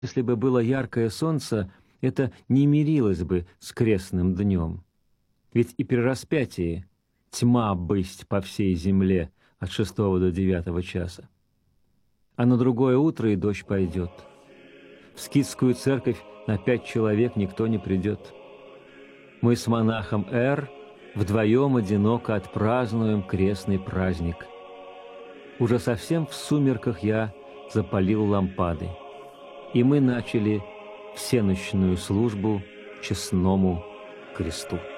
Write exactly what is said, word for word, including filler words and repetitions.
Если бы было яркое солнце, это не мирилось бы с крестным днем. Ведь и при распятии тьма бысть по всей земле от шестого до девятого часа. А на другое утро и дождь пойдет. В скитскую церковь на пять человек никто не придет. Мы с монахом Р. вдвоем одиноко отпразднуем крестный праздник. Уже совсем в сумерках я запалил лампады, и мы начали всенощную службу честному кресту.